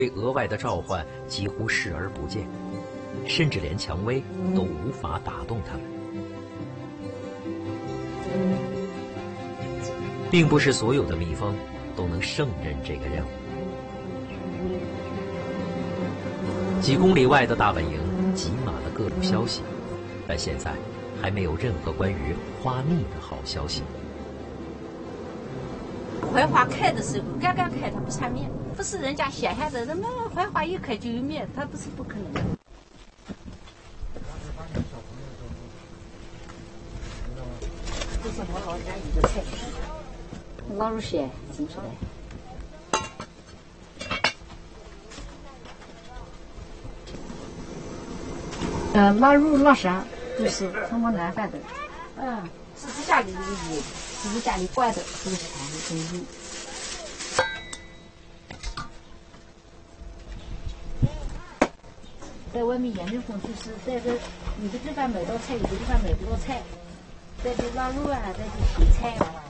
对额外的召唤几乎视而不见，甚至连蔷薇都无法打动他们。并不是所有的蜜蜂都能胜任这个任务。几公里外的大本营挤满了各种消息，但现在还没有任何关于花蜜的好消息。 槐花开的时候，刚刚开它不产蜜，不是人家闲下的，那么槐花一开就有蜜，它不是不可能的。这是我老家一个菜，老肉馅蒸出来。腊肉、腊肠都是从我南方的，自己家里的鱼，自己家里灌的，都是全部都有。在外面研究风就是在这有的地方买到菜，有的地方买不到菜，在这腊肉啊，在这芹菜啊。